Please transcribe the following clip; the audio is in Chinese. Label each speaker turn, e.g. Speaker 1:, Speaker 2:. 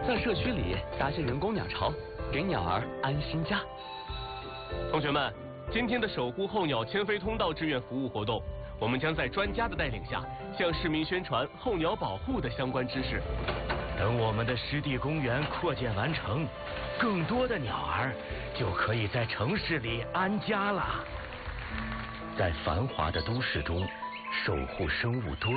Speaker 1: 在社区里搭些人工鸟巢，给鸟儿安心家。
Speaker 2: 同学们，今天的守护候鸟迁飞通道志愿服务活动，我们将在专家的带领下，向市民宣传候鸟保护的相关知识。
Speaker 3: 等我们的湿地公园扩建完成，更多的鸟儿就可以在城市里安家了。在繁华的都市中，守护生物多